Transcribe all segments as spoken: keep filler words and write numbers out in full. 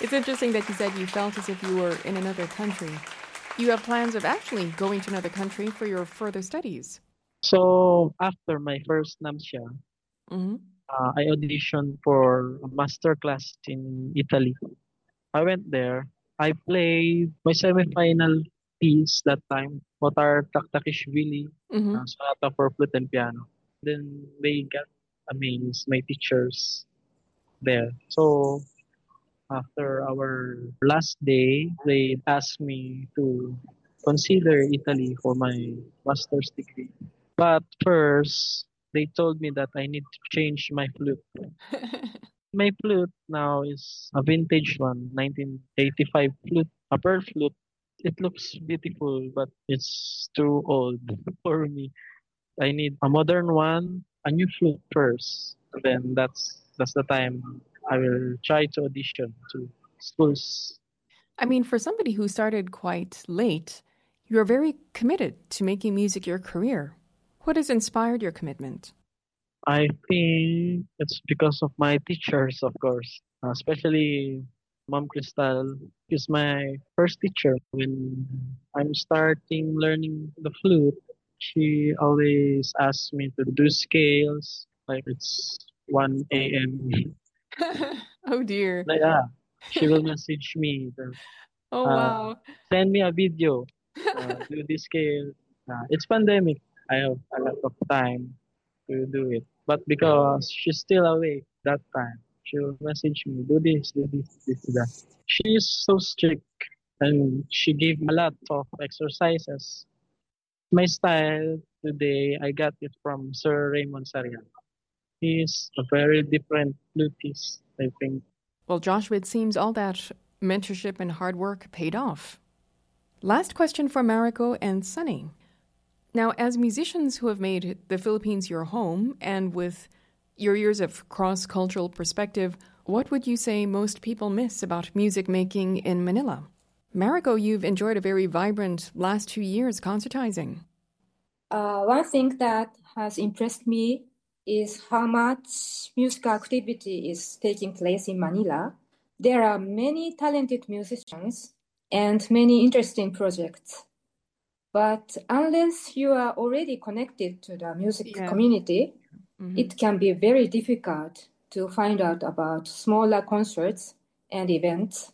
It's interesting that you said you felt as if you were in another country. You have plans of actually going to another country for your further studies. So after my first NAMSIA, Mm-hmm. uh, I auditioned for a master class in Italy. I went there. I played my semifinal piece that time, Otar Taktakishvili, Mm-hmm. uh, Sonata for Flute and Piano. Then they got amazed, my teachers there. So after our last day, they asked me to consider Italy for my master's degree. But first, they told me that I need to change my flute. My flute now is a vintage one, nineteen eighty-five flute, a pearl flute. It looks beautiful, but it's too old for me. I need a modern one, a new flute first. Then that's that's the time I will try to audition to schools. I mean, for somebody who started quite late, you're very committed to making music your career. What has inspired your commitment? I think it's because of my teachers, of course, uh, especially Mom Crystal is my first teacher. When I'm starting learning the flute, she always asks me to do scales, like it's one a m. Oh dear. Like, ah, she will message me, the, Oh uh, wow. send me a video, uh, do this scale. Uh, it's pandemic. I have a lot of time to do it. But because she's still awake that time, she'll message me, do this, do this, this, that. She is so strict and she gave me a lot of exercises. My style today, I got it from Sir Raymond Sarian. He's a very different flutist, I think. Well, Joshua, it seems all that mentorship and hard work paid off. Last question for Mariko and Sunny. Now, as musicians who have made the Philippines your home, and with your years of cross-cultural perspective, what would you say most people miss about music making in Manila? Mariko, you've enjoyed a very vibrant last two years concertizing. Uh, one thing that has impressed me is how much musical activity is taking place in Manila. There are many talented musicians and many interesting projects. But unless you are already connected to the music Yeah. community, Mm-hmm. it can be very difficult to find out about smaller concerts and events.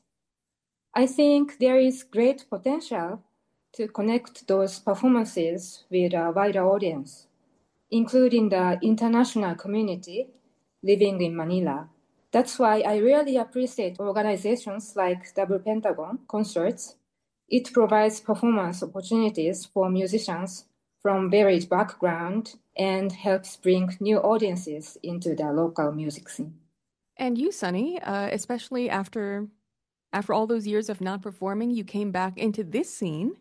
I think there is great potential to connect those performances with a wider audience, including the international community living in Manila. That's why I really appreciate organizations like Double Pentagon concerts. It provides performance opportunities for musicians from varied backgrounds and helps bring new audiences into the local music scene. And you, Sunny, uh, especially after after all those years of not performing, you came back into this scene.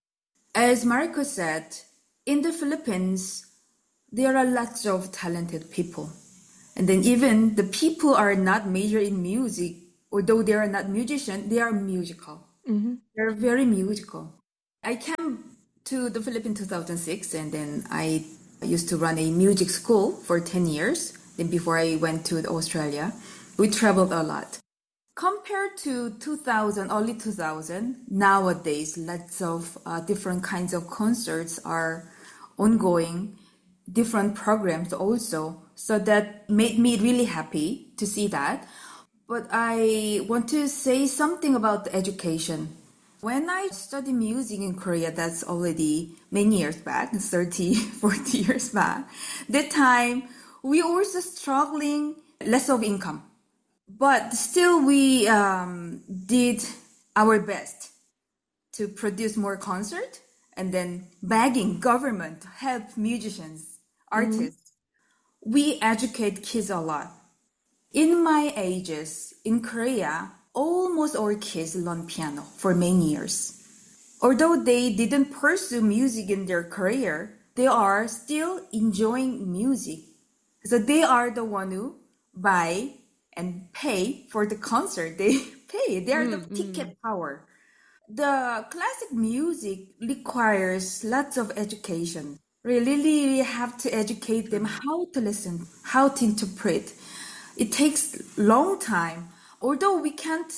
As Mariko said, in the Philippines, there are lots of talented people. And then even the people are not major in music, although they are not musicians, they are musical. Mm-hmm. They're very musical. I came to the Philippines in two thousand six, and then I used to run a music school for ten years. Then before I went to Australia, we traveled a lot. Compared to two thousand, early two thousand, nowadays lots of uh, different kinds of concerts are ongoing, different programs also. So that made me really happy to see that. But I want to say something about the education. When I studied music in Korea, that's already many years back, thirty, forty years back. That time, we also struggling, less of income. But still, we um, did our best to produce more concert and then begging government to help musicians, artists. Mm-hmm. We educate kids a lot. In my ages, in Korea, almost all kids learn piano for many years. Although they didn't pursue music in their career, they are still enjoying music. So they are the one who buy and pay for the concert. They pay. They are mm-hmm. the ticket power. The classic music requires lots of education. Really, we have to educate them how to listen, how to interpret. It takes long time. Although we can't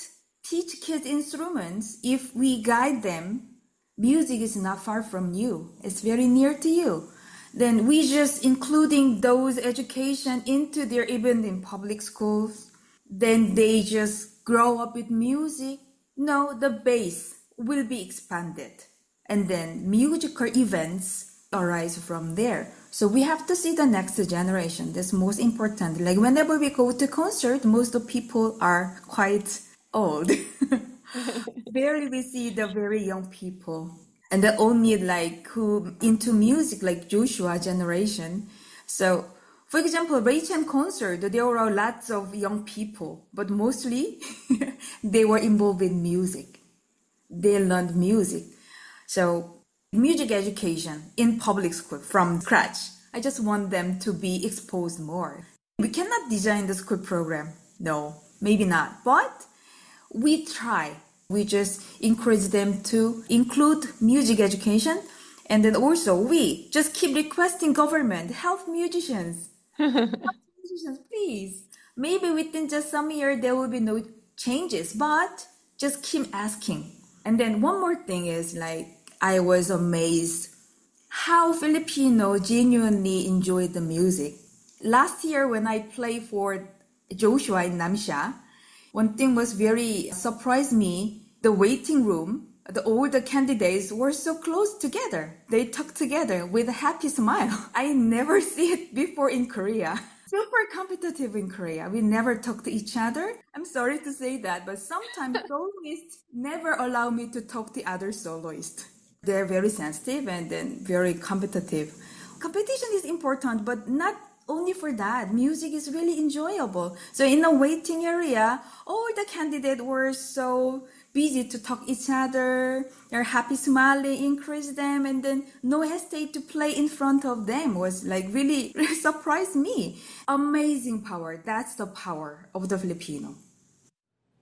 teach kids instruments, if we guide them, music is not far from you. It's very near to you. Then we just including those education into their, even in public schools, then they just grow up with music. No, the base will be expanded. And then musical events arise from there. So we have to see the next generation. That's most important. Like whenever we go to concert, most of people are quite old. Barely we see the very young people. And the only like who into music, like Joshua generation. So for example, Ray Chen concert, there were lots of young people, but mostly they were involved in music. They learned music. So music education in public school from scratch. I just want them to be exposed more. We cannot design the school program. No, maybe not. But we try. We just encourage them to include music education. And then also we just keep requesting government, help musicians. Help musicians, please. Maybe within just some year there will be no changes, but just keep asking. And then one more thing is like, I was amazed how Filipino genuinely enjoyed the music. Last year when I played for Joshua in Namsha, one thing was very surprised me. The waiting room, the all the candidates were so close together. They talked together with a happy smile. I never see it before in Korea. Super competitive in Korea. We never talk to each other. I'm sorry to say that, but sometimes soloists never allow me to talk to other soloists. They're very sensitive and then very competitive. Competition is important, but not only for that. Music is really enjoyable. So in the waiting area, all the candidates were so busy to talk each other. They're happy, smiling, encourage them, and then no hesitate to play in front of them was like really, really surprised me. Amazing power. That's the power of the Filipino.